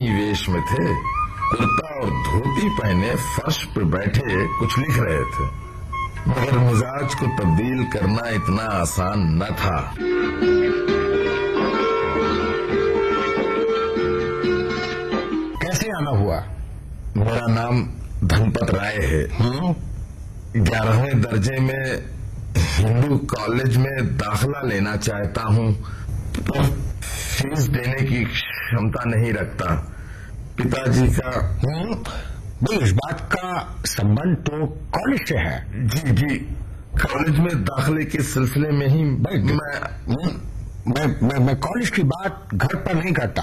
ही वेश में थे। कुर्ता और धोती पहने फर्श पे बैठे कुछ लिख रहे थे, मगर मिजाज को तब्दील करना इतना आसान न था। कैसे आना हुआ? मेरा नाम धनपत राय है। 11वें दर्जे में हिंदू कॉलेज में दाखिला लेना चाहता हूँ, पर फीस देने की क्षमता नहीं रखता। पिताजी का भाई इस बात का संबंध तो कॉलेज से है। जी, कॉलेज में दाखिले के सिलसिले में ही मैं कॉलेज की बात घर पर नहीं करता।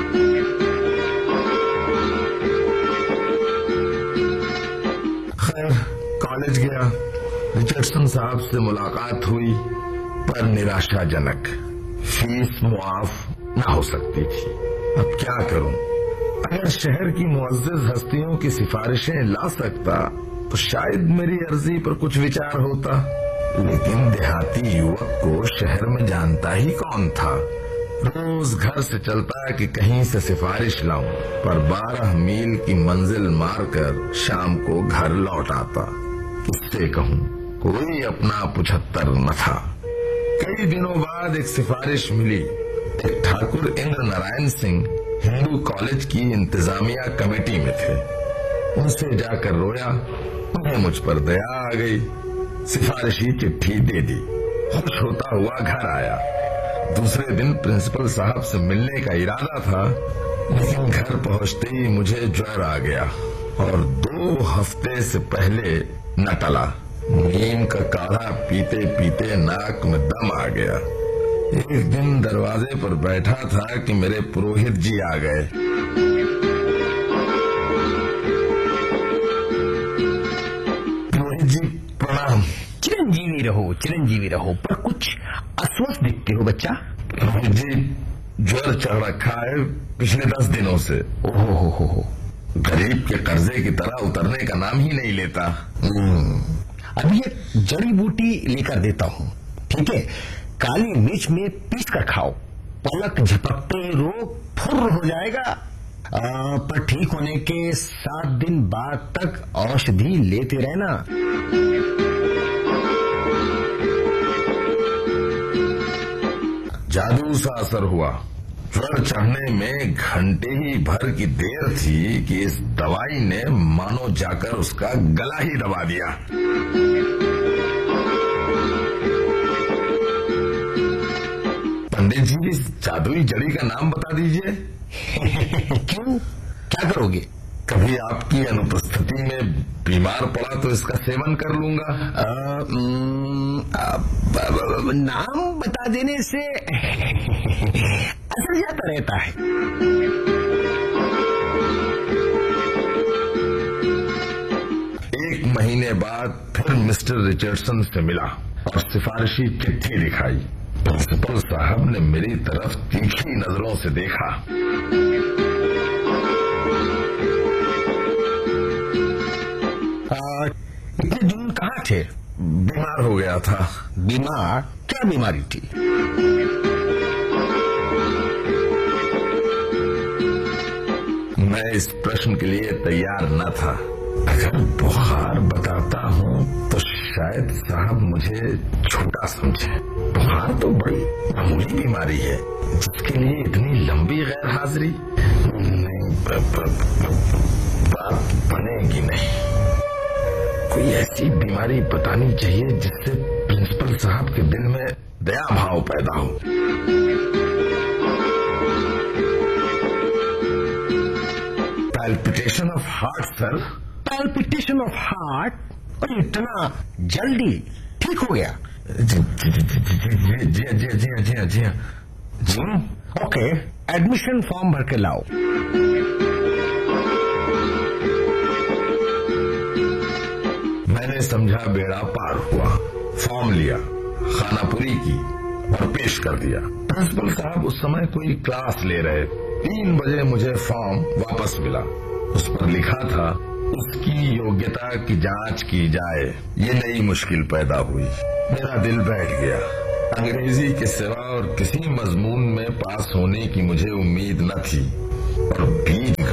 खैर कॉलेज गया, रिचर्डसन साहब से मुलाकात हुई, पर निराशाजनक। फीस मुआफ न हो सकती थी। अब क्या करूं? अगर शहर की मुअज़्ज़ज़ हस्तियों की सिफारिशें ला सकता तो शायद मेरी अर्जी पर कुछ विचार होता, लेकिन देहाती युवक को शहर में जानता ही कौन था। रोज घर से चलता कि कहीं से सिफारिश लाऊं, पर 12 मील की मंजिल मारकर शाम को घर लौट आता। किससे कहूं? कोई अपना 75 न था। कई दिनों बाद एक सिफारिश मिली। एक ठाकुर इंद्र नारायण सिंह हिंदू कॉलेज की इंतजामिया कमेटी में थे। उनसे जाकर रोया, उन्हें मुझ पर दया आ गई। सिफारिशी चिट्ठी दे दी। खुश होता हुआ घर आया। दूसरे दिन प्रिंसिपल साहब से मिलने का इरादा था, लेकिन घर पहुंचते ही मुझे ज्वर आ गया और 2 हफ्ते से पहले न टला। नीम का काढ़ा पीते पीते नाक में दम आ गया। एक दिन दरवाजे पर बैठा था कि मेरे पुरोहित जी आ गए। पुरोहित जी प्रणाम। चिरंजीवी रहो, पर कुछ अस्वस्थ दिखते हो बच्चा। पुरोहित जी ज्वर चढ़ रखा है पिछले 10 दिनों से। ओहो, गरीब के कर्जे की तरह उतरने का नाम ही नहीं लेता। अभी एक जड़ी बूटी लेकर देता हूँ, ठीक है? काली मिर्च में पीस कर खाओ, पलक झपकते रोग फुर्र हो जाएगा। पर ठीक होने के 7 दिन बाद तक औषधि लेते रहना। जादू सा असर हुआ। ज्वर चढ़ने में घंटे ही भर की देर थी कि इस दवाई ने मानो जाकर उसका गला ही दबा दिया। पंडित जी, इस जादुई जड़ी का नाम बता दीजिए। क्यों, क्या करोगे? कभी आपकी अनुपस्थिति में बीमार पड़ा तो इसका सेवन कर लूंगा। नाम बता देने से असर जाता रहता है। 1 महीने बाद फिर मिस्टर रिचर्डसन से मिला और सिफारिशी चिट्ठी दिखाई। प्रिंसिपल साहब ने मेरी तरफ तीखी नजरों से देखा। इतने दिन कहाँ थे? बीमार हो गया था। बीमार? क्या बीमारी थी? मैं इस प्रश्न के लिए तैयार न था। अगर बुखार बताता हूँ तो शायद साहब मुझे छोटा समझे। बुखार तो बड़ी मामूली बीमारी है, जिसके लिए इतनी लंबी गैर हाजिरी नहीं बात बनेगी नहीं। कोई ऐसी बीमारी बतानी चाहिए जिससे प्रिंसिपल साहब के दिल में दया भाव पैदा हो। Palpitation of heart sir. Palpitation of heart? और इतना जल्दी ठीक हो गया? जी। ओके, एडमिशन फॉर्म भर के लाओ। मैंने समझा बेड़ा पार हुआ। फॉर्म लिया, खानापुरी की और पेश कर दिया। प्रिंसिपल साहब उस समय कोई क्लास ले रहे। 3 बजे मुझे फॉर्म वापस मिला। उस पर लिखा था उसकी योग्यता की जांच की जाए। ये नई मुश्किल पैदा हुई। मेरा दिल बैठ गया। अंग्रेजी के सिवा और किसी मजमून में पास होने की मुझे उम्मीद न थी और बीच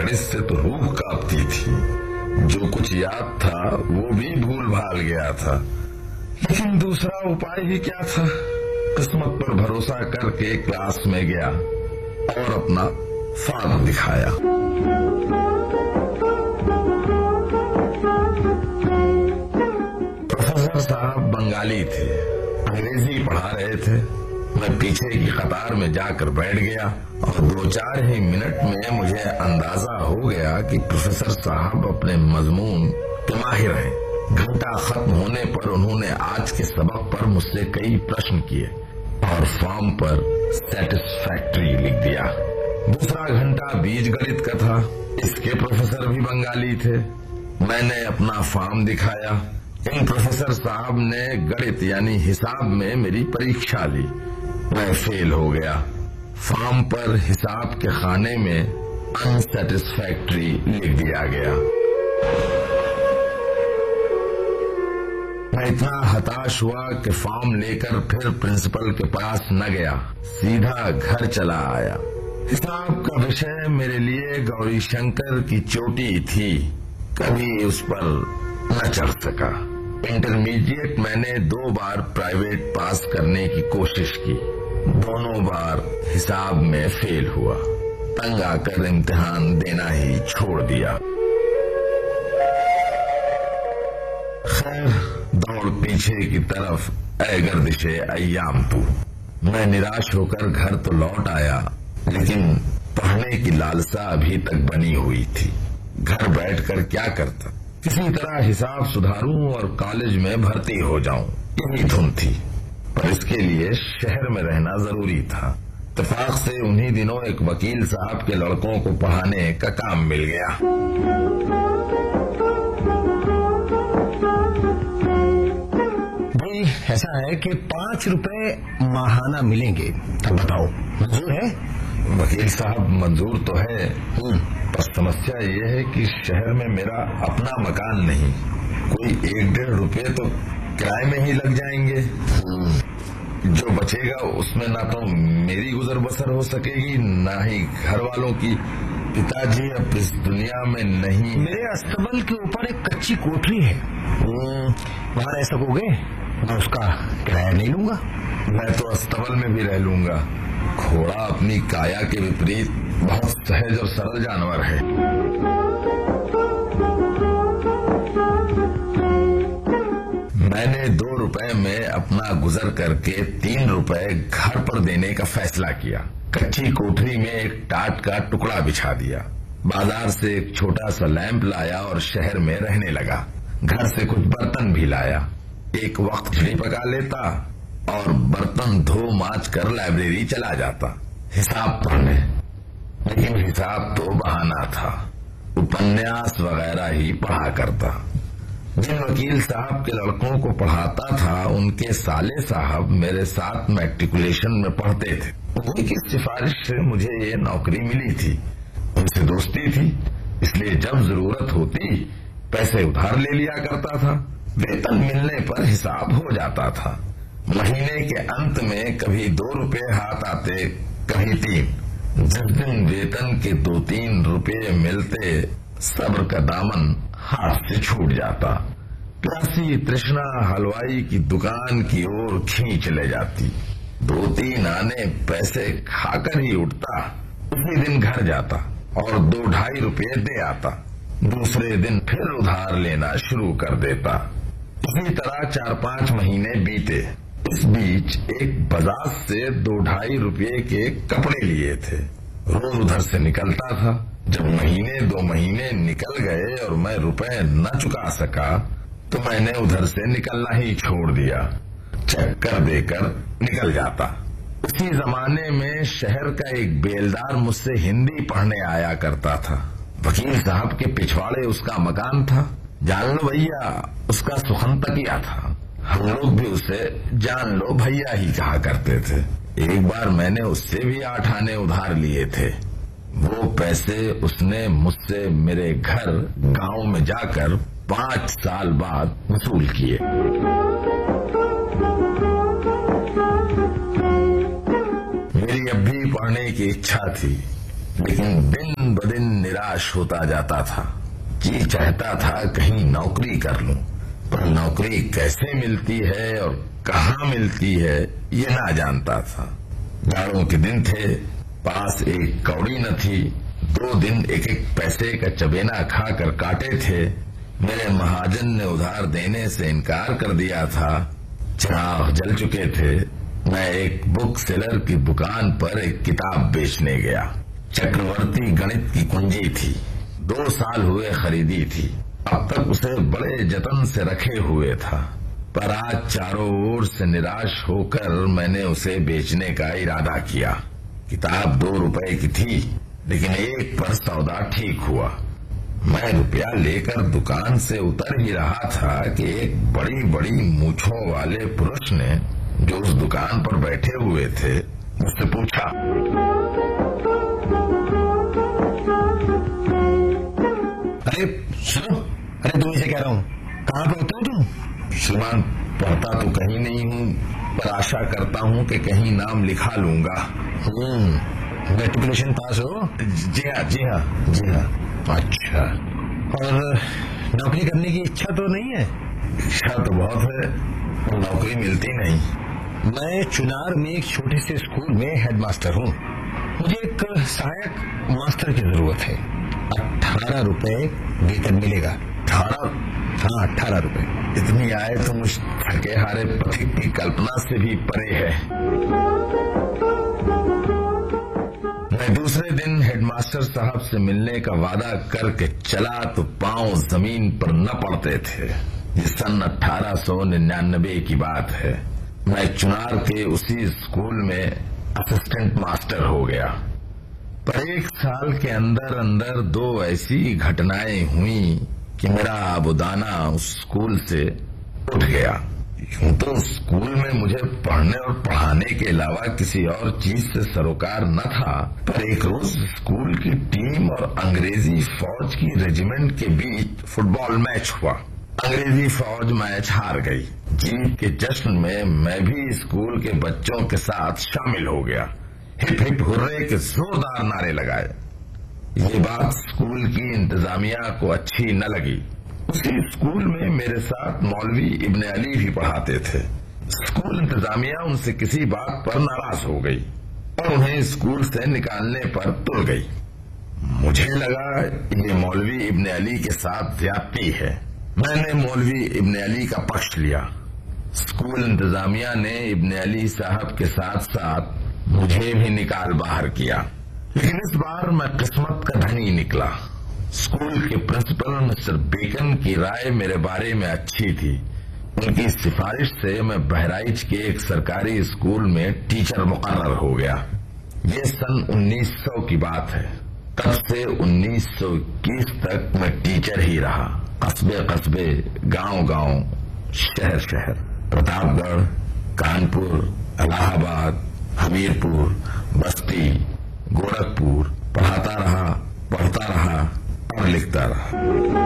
गणित से तो रूह कांपती थी। जो कुछ याद था वो भी भूल भाल गया था, लेकिन दूसरा उपाय ही क्या था। किस्मत पर भरोसा करके क्लास में गया और अपना फॉर्म दिखाया। प्रोफेसर साहब बंगाली थे, अंग्रेजी पढ़ा रहे थे। मैं पीछे की कतार में जाकर बैठ गया और 2-4 ही मिनट में मुझे अंदाजा हो गया कि प्रोफेसर साहब अपने मजमून के माहिर हैं। घंटा खत्म होने पर उन्होंने आज के सबक पर मुझसे कई प्रश्न किए और फॉर्म पर सैटिस्फैक्ट्री लिख दिया। दूसरा घंटा बीज गणित का था। इसके प्रोफेसर भी बंगाली थे। मैंने अपना फॉर्म दिखाया। इन प्रोफेसर साहब ने गणित यानी हिसाब में मेरी परीक्षा ली। मैं फेल हो गया। फॉर्म पर हिसाब के खाने में अनसैटिस्फैक्ट्री लिख दिया गया। मैं इतना हताश हुआ कि फॉर्म लेकर फिर प्रिंसिपल के पास न गया, सीधा घर चला आया। हिसाब का विषय मेरे लिए गौरी शंकर की चोटी थी, कभी उस पर न चढ़ सका। इंटरमीडिएट मैंने 2 बार प्राइवेट पास करने की कोशिश की, दोनों बार हिसाब में फेल हुआ। तंग आकर इम्तिहान देना ही छोड़ दिया। खैर, दौड़ पीछे की तरफ ऐ गर्दिशे अय्याम तू। मैं निराश होकर घर तो लौट आया, लेकिन पढ़ने की लालसा अभी तक बनी हुई थी। घर बैठकर क्या करता, किसी तरह हिसाब सुधारूं और कॉलेज में भर्ती हो जाऊं, यही धुन थी। पर इसके लिए शहर में रहना जरूरी था। इत्तेफाक से उन्हीं दिनों एक वकील साहब के लड़कों को पढ़ाने का काम मिल गया। भाई ऐसा है कि 5 रुपए माहाना मिलेंगे, तब बताओ मंजूर है? वकील साहब मंजूर तो है, पर समस्या ये है कि शहर में मेरा अपना मकान नहीं। कोई 1-1.5 रुपए तो किराए में ही लग जाएंगे। जो बचेगा उसमें ना तो मेरी गुजर बसर हो सकेगी, ना ही घर वालों की। पिताजी अब इस दुनिया में नहीं। मेरे अस्तबल के ऊपर एक कच्ची कोठरी है, वहां रह सकोगे? मैं उसका किराया नहीं लूंगा। मैं तो अस्तबल में भी रह लूंगा। घोड़ा अपनी काया के विपरीत बहुत सहज और सरल जानवर है। मैंने 2 रुपए में अपना गुजर करके 3 रुपए घर पर देने का फैसला किया। कच्ची कोठरी में एक टाट का टुकड़ा बिछा दिया। बाजार से एक छोटा सा लैंप लाया और शहर में रहने लगा। घर से कुछ बर्तन भी लाया। एक वक्त खिचड़ी पका लेता और बर्तन धो मांज कर लाइब्रेरी चला जाता हिसाब पढ़ने। लेकिन हिसाब तो बहाना था, उपन्यास वगैरह ही पढ़ा करता। जिन वकील साहब के लड़कों को पढ़ाता था उनके साले साहब मेरे साथ मैट्रिकुलेशन में पढ़ते थे। उन्हीं की सिफारिश से मुझे ये नौकरी मिली थी। उनसे दोस्ती थी, इसलिए जब जरूरत होती पैसे उधार ले लिया करता था। वेतन मिलने पर हिसाब हो जाता था। महीने के अंत में कभी 2 रुपए हाथ आते, कभी 3। जिस दिन वेतन के 2-3 रुपए मिलते, सब्र का दामन हाथ से छूट जाता। प्यासी तृष्णा हलवाई की दुकान की ओर खींच ले जाती। 2-3 आने पैसे खाकर ही उठता। उसी दिन घर जाता और 2-2.5 रुपए दे आता। दूसरे दिन फिर उधार लेना शुरू कर देता। इसी तरह 4-5 महीने बीते। इस बीच एक बाजार से 2-2.5 रुपए के कपड़े लिए थे। रोज उधर से निकलता था। जब 1-2 महीने निकल गए और मैं रुपए न चुका सका तो मैंने उधर से निकलना ही छोड़ दिया। चक्कर देकर निकल जाता। उसी जमाने में शहर का एक बेलदार मुझसे हिंदी पढ़ने आया करता था। वकील साहब के पिछवाड़े उसका मकान था। जान लो भैया, उसका सुखंतकिया था। हम लोग भी उसे जान लो भैया ही कहा करते थे। एक बार मैंने उससे भी 8 आने उधार लिए थे। वो पैसे उसने मुझसे मेरे घर गांव में जाकर 5 साल बाद वसूल किए। मेरी अब भी पढ़ने की इच्छा थी, लेकिन दिन ब दिन निराश होता जाता था। जी चाहता था कहीं नौकरी कर लूं, पर नौकरी कैसे मिलती है और कहाँ मिलती है ये ना जानता था। जाड़ों के दिन थे, पास एक कौड़ी न थी, 2 दिन एक एक पैसे का चबेना खाकर काटे थे। मेरे महाजन ने उधार देने से इनकार कर दिया था। चिराग जल चुके थे। मैं एक बुक सेलर की दुकान पर एक किताब बेचने गया। चक्रवर्ती गणित की कुंजी थी। 2 साल हुए खरीदी थी। अब तक उसे बड़े जतन से रखे हुए था, पर आज चारों ओर से निराश होकर मैंने उसे बेचने का इरादा किया। किताब 2 रुपए की थी, लेकिन एक पर सौदा ठीक हुआ। मैं रुपया लेकर दुकान से उतर ही रहा था कि एक बड़ी बड़ी मूंछों वाले पुरुष ने, जो उस दुकान पर बैठे हुए थे, मुझसे पूछा, अरे सुनो, अरे तुम्हें से कह रहा हूँ, कहाँ पढ़ते हो तुम? श्रीमान, पढ़ता तो कहीं नहीं हूँ, पर आशा करता हूँ कि कहीं नाम लिखा लूंगा। मैट्रिकुलेशन पास हो? जी हाँ, जी हाँ, जी हाँ। अच्छा, और नौकरी करने की इच्छा तो नहीं है? इच्छा तो बहुत है, पर नौकरी मिलती नहीं। मैं चुनार में एक छोटे से स्कूल में हेडमास्टर हूँ। मुझे एक सहायक मास्टर की जरूरत है। 18 रुपए वेतन मिलेगा। 18? हाँ, 18 रुपए। इतनी आय तो मुझ थके हारे पथिक की कल्पना से भी परे है। मैं दूसरे दिन हेडमास्टर साहब से मिलने का वादा करके चला तो पांव जमीन पर न पड़ते थे। ये सन 1899 की बात है। मैं चुनार के उसी स्कूल में असिस्टेंट मास्टर हो गया। पर 1 साल के अंदर अंदर 2 ऐसी घटनाएं हुई कि मेरा आबुदाना उस स्कूल से उठ गया। यूं तो स्कूल में मुझे पढ़ने और पढ़ाने के अलावा किसी और चीज से सरोकार न था, पर एक रोज स्कूल की टीम और अंग्रेजी फौज की रेजिमेंट के बीच फुटबॉल मैच हुआ। अंग्रेजी फौज मैच हार गई। जीत के जश्न में मैं भी स्कूल के बच्चों के साथ शामिल हो गया। हिप हिप हुर्रे के जोरदार नारे लगाए। ये बात स्कूल की इंतजामिया को अच्छी न लगी। उसी स्कूल में मेरे साथ मौलवी इब्ने अली भी पढ़ाते थे। स्कूल इंतजामिया उनसे किसी बात पर नाराज हो गई और उन्हें स्कूल से निकालने पर तुल गई। मुझे लगा ये मौलवी इब्ने अली के साथ ज्यादती है। मैंने मौलवी इब्ने अली का पक्ष लिया। स्कूल इंतजामिया ने इब्ने अली साहब के साथ साथ मुझे भी निकाल बाहर किया, लेकिन इस बार मैं किस्मत का धनी निकला। स्कूल के प्रिंसिपल मिस्टर बेकन की राय मेरे बारे में अच्छी थी। उनकी सिफारिश से मैं बहराइच के एक सरकारी स्कूल में टीचर मुकर्रर हो गया। ये सन 1900 की बात है। तब से 1921 तक मैं टीचर ही रहा। कस्बे कस्बे, गांव गांव, शहर शहर, प्रतापगढ़, कानपुर, इलाहाबाद, हमीरपुर, बस्ती, गोरखपुर पढ़ाता रहा, पढ़ता रहा और लिखता रहा।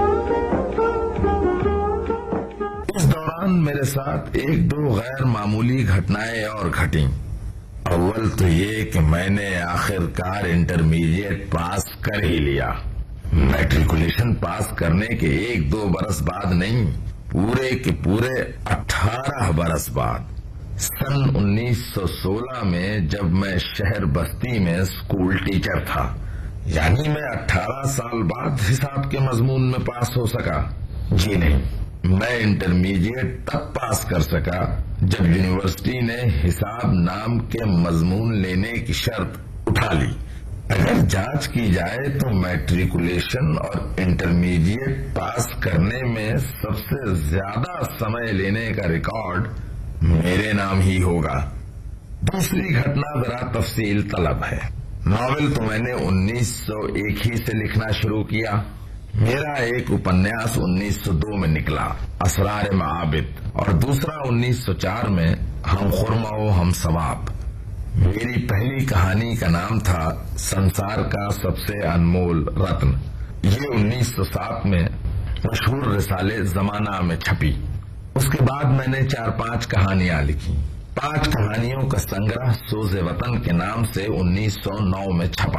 इस दौरान मेरे साथ 1-2 गैर मामूली घटनाएं और घटी। अव्वल तो ये कि मैंने आखिरकार इंटरमीडिएट पास कर ही लिया। मैट्रिकुलेशन पास करने के 1-2 बरस बाद नहीं, पूरे के पूरे 18 बरस बाद, सन 1916 में, जब मैं शहर बस्ती में स्कूल टीचर था। यानी मैं 18 साल बाद हिसाब के मजमून में पास हो सका। जी नहीं, मैं इंटरमीडिएट तब पास कर सका जब यूनिवर्सिटी ने हिसाब नाम के मजमून लेने की शर्त उठा ली। अगर जांच की जाए तो मैट्रिकुलेशन और इंटरमीडिएट पास करने में सबसे ज्यादा समय लेने का रिकॉर्ड मेरे नाम ही होगा। दूसरी घटना जरा तफसील तलब है। नॉवेल तो मैंने 1901 ही से लिखना शुरू किया। मेरा एक उपन्यास 1902 में निकला, असरार माबिद, और दूसरा 1904 में, हम खुरमाओ हम सवाब। मेरी पहली कहानी का नाम था संसार का सबसे अनमोल रत्न। ये 1907 में मशहूर रिसाले जमाना में छपी। उसके बाद मैंने 4-5 कहानियां लिखी। 5 कहानियों का संग्रह सोज़े वतन के नाम से 1909 में छपा।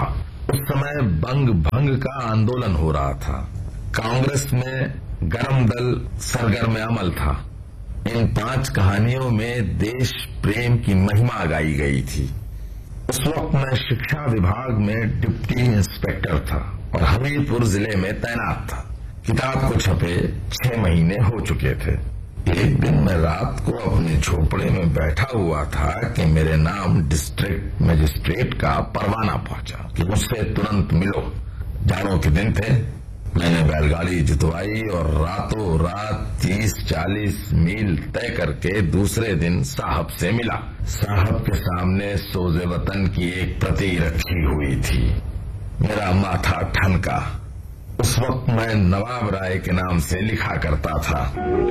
उस समय बंग भंग का आंदोलन हो रहा था। कांग्रेस में गरम दल सरगर्म अमल था। इन 5 कहानियों में देश प्रेम की महिमा गाई गई थी। उस वक्त मैं शिक्षा विभाग में डिप्टी इंस्पेक्टर था और हमीरपुर जिले में तैनात था। किताब को छपे 6 महीने हो चुके थे। एक दिन मैं रात को अपने झोपड़े में बैठा हुआ था कि मेरे नाम डिस्ट्रिक्ट मजिस्ट्रेट का परवाना पहुंचा कि मुझसे तुरंत मिलो। जाड़ों के दिन थे। मैंने बैलगाड़ी जुतवाई और रातों रात 30-40 मील तय करके दूसरे दिन साहब से मिला। साहब के सामने सोज़े वतन की एक प्रति रखी हुई थी। मेरा माथा ठनका। उस वक्त मैं नवाब राय के नाम से लिखा करता था।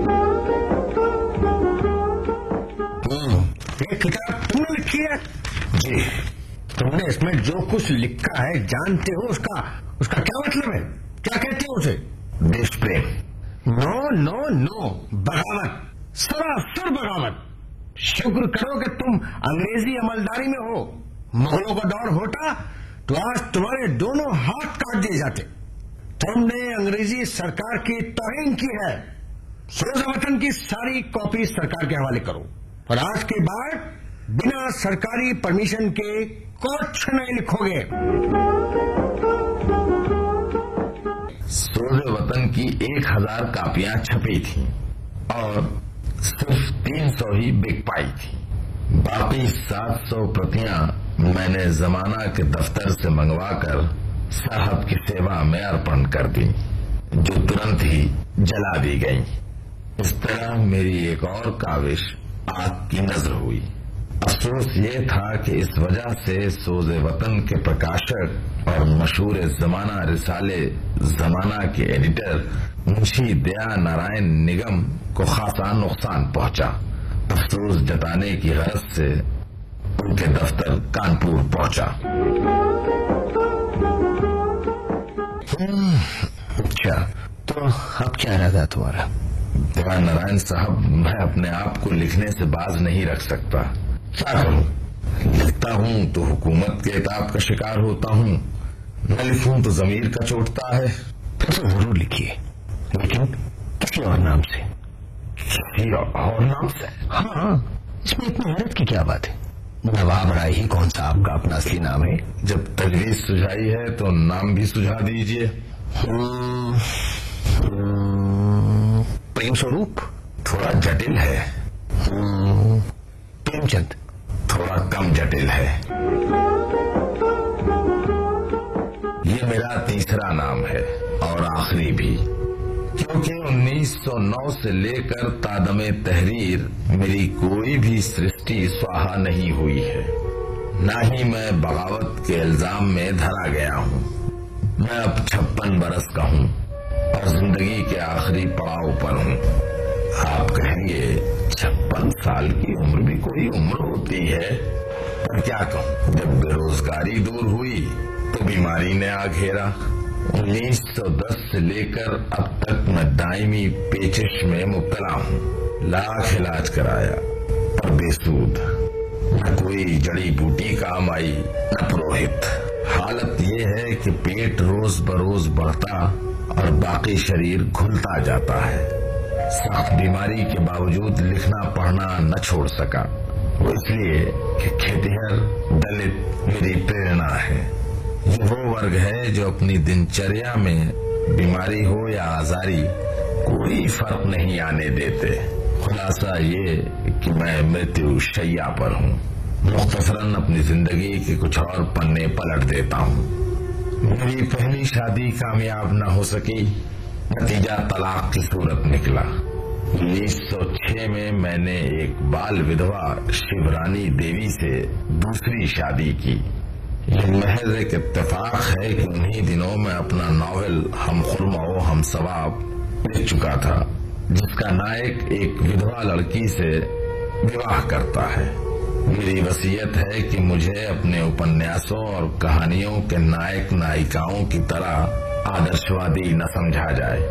ये किताब तुमने लिखी है? जी। तुमने इसमें जो कुछ लिखा है जानते हो उसका क्या मतलब है? क्या कहते हो उसे? देश प्रेम। नो नो नो, बगावत, सरासर बगावत। शुक्र करो कि तुम अंग्रेजी अमलदारी में हो। मुगलों का दौर होता तो आज तुम्हारे दोनों हाथ काट दिए जाते। तुमने अंग्रेजी सरकार की तौहीन की है। सोज़े वतन की सारी कॉपी सरकार के हवाले करो और आज के बाद बिना सरकारी परमिशन के कुछ नहीं लिखोगे। सोज़े वतन की 1000 कापियां छपी थी और सिर्फ 300 ही बिक पाई थी। बाकी 700 प्रतियां मैंने जमाना के दफ्तर से मंगवाकर साहब की सेवा में अर्पण कर दी, जो तुरंत ही जला दी गई। इस तरह मेरी एक और काविश आग की नजर हुई। अफसोस ये था कि इस वजह से सोज़े वतन के प्रकाशक और मशहूर जमाना रिसाले जमाना के एडिटर मुंशी दया नारायण निगम को खासा नुकसान पहुंचा। अफसोस जताने की गरज से उनके दफ्तर कानपुर पहुंचा। अच्छा, तो अब क्या इरादा तुम्हारा? दया नारायण साहब, मैं अपने आप को लिखने से बाज नहीं रख सकता। क्या करूं? लिखता हूं तो हुकूमत के इताब का शिकार होता हूं, न लिखूं तो जमीर का चोटता है। फिर तो जरूर लिखिए, लेकिन किसी और नाम से। किसी और नाम से? हाँ, इसमें इतनी हैरत की क्या बात है? नवाब राय ही कौन सा आपका अपना असली नाम है? जब तजवीज सुझाई है तो नाम भी सुझा दीजिए। प्रेम स्वरूप थोड़ा जटिल है। प्रेमचंद थोड़ा कम जटिल है। ये मेरा तीसरा नाम है और आखिरी भी, क्योंकि 1909 से लेकर तादमे तहरीर मेरी कोई भी सृष्टि स्वाहा नहीं हुई है। न ही मैं बगावत के इल्जाम में धरा गया हूँ। मैं अब 56 बरस का हूँ और जिंदगी के आखिरी पड़ाव पर हूँ। आप कहेंगे 56 साल की उम्र भी कोई उम्र होती है, पर क्या कहूँ, जब बेरोजगारी दूर हुई तो बीमारी ने आ घेरा। 1910 से लेकर अब तक मैं दायमी पेचिश में मुब्तला हूँ। लाख इलाज कराया पर बेसूद। न कोई जड़ी बूटी काम आई, न पुरोहित। हालत ये है कि पेट रोज बरोज बढ़ता और बाकी शरीर घुलता जाता है। सख्त बीमारी के बावजूद लिखना पढ़ना न छोड़ सका, वो इसलिए कि खेतिहर दलित मेरी प्रेरणा है। ये वो वर्ग है जो अपनी दिनचर्या में बीमारी हो या आजारी कोई फर्क नहीं आने देते। खुलासा ये कि मैं मृत्यु शैया पर हूँ। मुख्तसरन अपनी जिंदगी के कुछ और पन्ने पलट देता हूँ। मेरी पहली शादी कामयाब न हो सकी, नतीजा तलाक की सूरत निकला। 1906 में मैंने एक बाल विधवा शिवरानी देवी से दूसरी शादी की। ये महज एक इत्तेफाक है कि उन्हीं दिनों में अपना नॉवेल हम खुर्मा हम सवाब लिख चुका था, जिसका नायक एक विधवा लड़की से विवाह करता है। मेरी वसीयत है कि मुझे अपने उपन्यासों और कहानियों के नायक नायिकाओं की तरह आदर्शवादी न समझा जाए।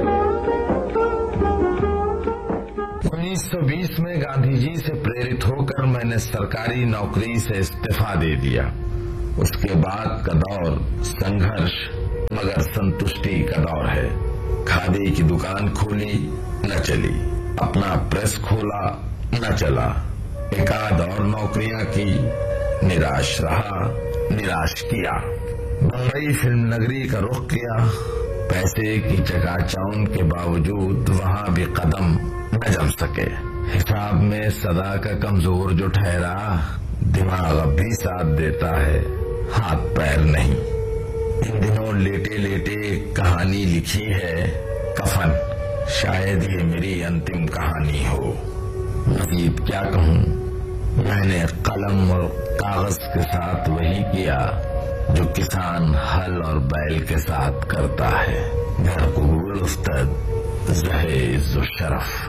1920 में गांधी जी से प्रेरित होकर मैंने सरकारी नौकरी से इस्तीफा दे दिया उसके बाद का दौर संघर्ष मगर संतुष्टि का दौर है। खादी की दुकान खोली, न चली। अपना प्रेस खोला, न चला। एकाध और नौकरियां की, निराश रहा, निराश किया। बम्बई फिल्म नगरी का रुख किया। पैसे की चकाचौंध के बावजूद वहां भी कदम न जम सके। हिसाब में सदा का कमजोर जो ठहरा, दिमाग अब भी साथ देता है, हाथ पैर नहीं। इन दिनों लेटे लेटे कहानी लिखी है कफन, शायद ये मेरी अंतिम कहानी हो। नसीब क्या कहूं, मैंने कलम और कागज के साथ वही किया जो किसान हल और बैल के साथ करता है। घर कबूल उस्ताद, ज़हे शरफ।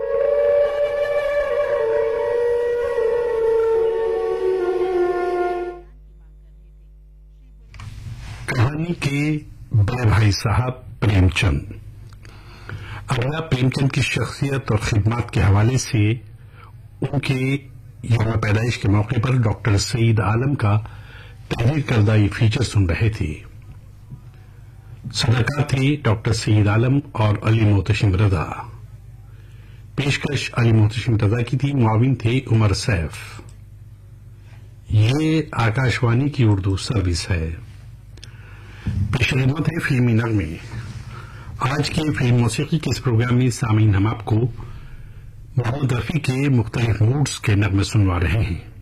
कहानी के बड़े भाई साहब प्रेमचंद। अगला प्रेमचंद की शख्सियत और खिदमत के हवाले से उनके यौम पैदाइश के मौके पर डॉक्टर सईद आलम का तहरीर करदा ये फीचर सुन रहे थे। सदरकार थे डॉक्टर सईद आलम और अली मोहतशिम रजा। पेशकश अली मोहतशिम रजा की थी, मुआविन थे उमर सैफ। ये आकाशवाणी की उर्दू सर्विस है। पेशखिदमत है फिल्मी नगमे। आज के फिल्म मौसीकी के इस प्रोग्राम में सामीन हम आपको मोहम्मद रफी के मुख्तलिफ मूड्स के नगमे सुनवा रहे हैं।